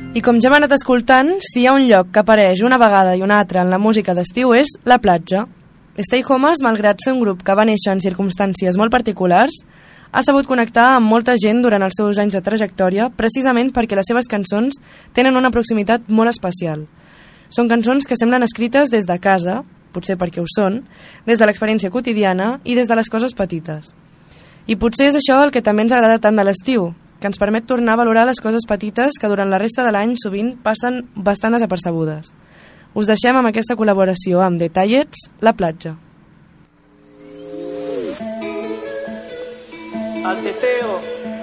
I com ja hem anat escoltant, si hi ha un lloc que apareix una vegada i una altra en la música d'estiu és la platja. Stay Homeless, malgrat ser un grup que va néixer en circumstàncies molt particulars, ha sabut connectar amb molta gent durant els seus anys de trajectòria, precisament perquè les seves cançons tenen una proximitat molt especial. Són cançons que semblen escrites des de casa, potser perquè ho són, des de l'experiència quotidiana i des de les coses petites. I potser és això el que també ens agrada tant de l'estiu, que ens permet tornar a valorar les coses petites que durant la resta de l'any sovint passen bastant desapercebudes. Us deixem amb aquesta col·laboració amb The Tallets, La platja. Al teteo.